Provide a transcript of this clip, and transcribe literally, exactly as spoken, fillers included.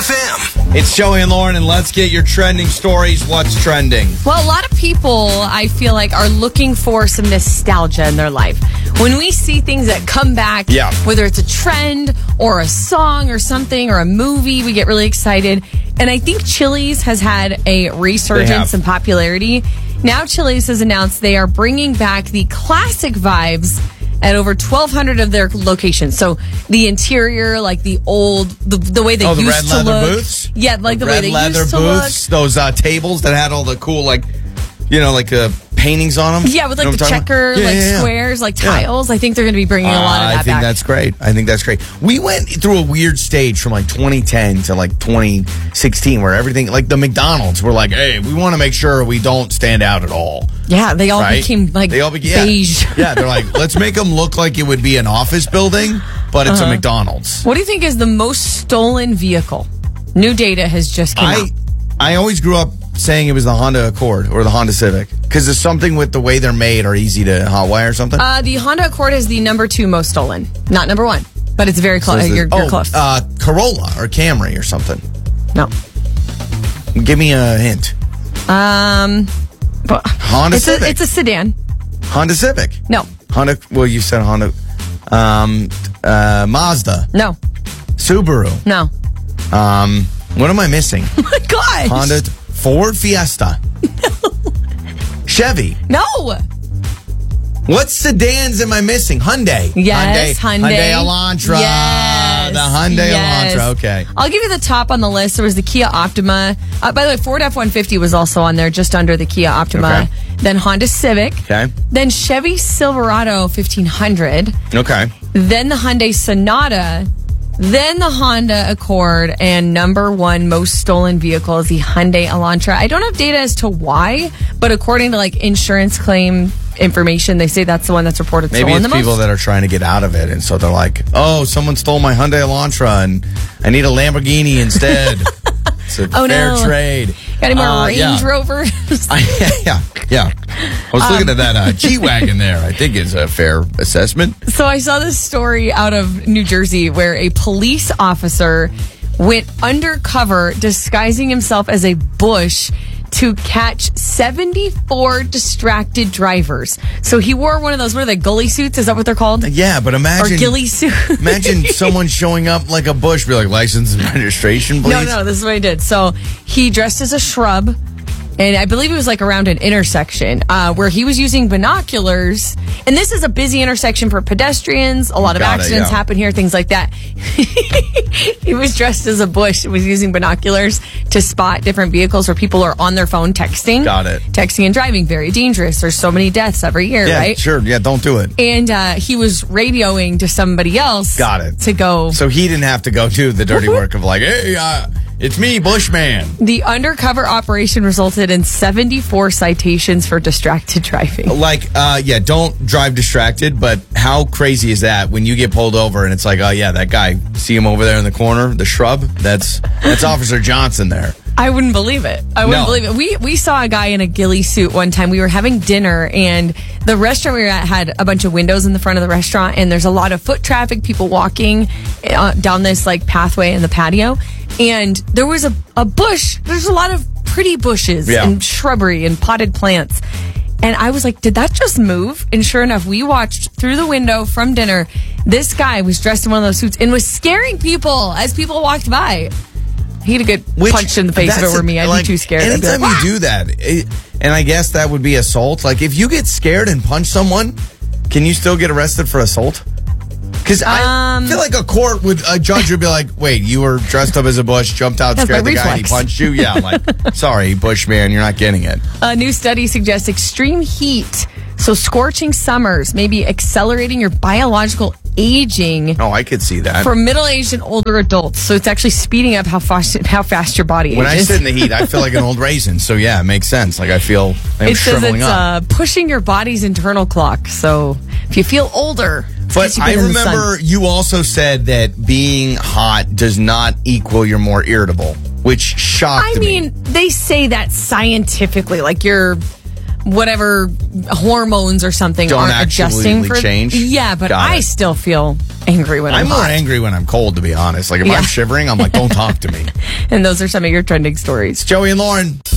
F M. It's Joey and Lauren, and let's get your trending stories. What's trending? Well, a lot of people, I feel like, are looking for some nostalgia in their life. When we see things that come back, Yeah. whether it's a trend or a song or something or a movie, we get really excited. And I think Chili's has had a resurgence in popularity. Now Chili's has announced they are bringing back the classic vibes at over twelve hundred of their locations. So the interior, like the old, the, the way they Oh, the used red to leather look. booths? Yeah, like the, the way red they leather used to booths, look. those uh, tables that had all the cool, like, you know, like uh, paintings on them. Yeah, with like You know the what I'm talking checker, about? Yeah, like yeah, yeah. squares, like Yeah. tiles. I think they're going to be bringing a lot of Uh, that I think back. that's great. I think that's great. We went through a weird stage from like twenty ten to like twenty sixteen where everything, like the McDonald's, were like, hey, we want to make sure we don't stand out at all. Yeah, they all Right? became like They all be- yeah. beige. Yeah, they're like, let's make them look like it would be an office building, but it's a McDonald's. What do you think is the most stolen vehicle? New data has just come I out. I always grew up saying it was the Honda Accord or the Honda Civic because there's something with the way they're made or easy to hotwire or something. Uh, the Honda Accord is the number two most stolen, not number one, but it's very So close. is it- you're, you're oh, close. Uh, Corolla or Camry or something. no. Give me a hint. Um, but Honda it's a, Civic. it's a sedan. Honda Civic. No, Honda. Well, you said Honda. Um, uh, Mazda. no, Subaru. no. Um, what am I missing? Oh my gosh. Honda. Ford Fiesta. Chevy. No. What sedans am I missing? Hyundai. Yes, Hyundai. Hyundai. Hyundai Elantra. Yes. The Hyundai Yes. Elantra. Okay. I'll give you the top on the list. There was the Kia Optima. Uh, by the way, Ford F one fifty was also on there, just under the Kia Optima. Okay. Then Honda Civic. Okay. Then Chevy Silverado fifteen hundred. Okay. Then the Hyundai Sonata. Then the Honda Accord. And number one most stolen vehicle is the Hyundai Elantra. I don't have data as to why, but according to like insurance claim information, they say that's the one that's reported Maybe stolen it's the people most. that are trying to get out of it, and so they're like, "Oh, someone stole my Hyundai Elantra, and I need a Lamborghini instead." It's a Oh, fair no. trade. Got any more Uh, Range yeah. Rovers? I, yeah, yeah. I was looking at that uh, G wagon there. I think is a fair assessment. So I saw this story out of New Jersey where a police officer went undercover disguising himself as a bush to catch seventy-four distracted drivers. So he wore one of those, what are they, gully suits? Is that what they're called? Yeah, but Or imagine ghillie suit? imagine someone showing up like a bush, be like, "License and registration, please." No, no, this is what he did. So he dressed as a shrub, and I believe it was like around an intersection uh, where he was using binoculars. And this is a busy intersection for pedestrians. A lot of Got it, accidents yeah. happen here, things like that. He was dressed as a bush and was using binoculars to spot different vehicles where people are on their phone texting. Got it. Texting and driving, very dangerous. There's so many deaths every year, Yeah, right? sure. Yeah, don't do it. And uh, he was radioing to somebody else. Got it. To go. So he didn't have to go do the dirty work of like, "Hey, uh, it's me, Bushman." The undercover operation resulted in seventy-four citations for distracted driving. Like, uh, yeah, don't drive distracted, but how crazy is that when you get pulled over and it's like, oh, yeah, that guy, see him over there in the corner, the shrub? That's that's Officer Johnson there. I wouldn't believe it. I wouldn't No. believe it. We we saw a guy in a ghillie suit one time. We were having dinner, and the restaurant we were at had a bunch of windows in the front of the restaurant, and there's a lot of foot traffic, people walking uh, down this like pathway in the patio, and there was a, a bush. There's a lot of pretty bushes Yeah. and shrubbery and potted plants. And I was like, did that just move? And sure enough, we watched through the window from dinner. This guy was dressed in one of those suits and was scaring people as people walked by. He'd a good Which- punch in the face if that's it were a- me. I'd like, be too scared. I'd be Anytime like, you do that, it, and I guess that would be assault. Like, if you get scared and punch someone, can you still get arrested for assault? Because I Um, feel like a court would, a judge would be like, wait, you were dressed up as a bush, jumped out, That's scared my the guy, and he reflex. punched you? Yeah, like, sorry, Bushman, you're not getting it. A new study suggests extreme heat, so scorching summers, may be accelerating your biological aging Oh, I could see that. for middle-aged and older adults. So it's actually speeding up how fast how fast your body When I ages. sit in the heat, I feel like an old raisin. So, yeah, it makes sense. Like, I feel I'm it says shriveling it's up. uh, pushing your body's internal clock. So if you feel older, it's 'cause But you've I been in the sun. remember you also said that being hot does not equal you're more irritable, which shocked I me. mean, they say that scientifically, like your whatever hormones or something Don't aren't adjusting for change. Yeah, but Got I it. still feel angry when I'm, I'm more hot. angry when I'm cold, to be honest. Like if Yeah. I'm shivering, I'm like, don't talk to me. And those are some of your trending stories. Joey and Lauren.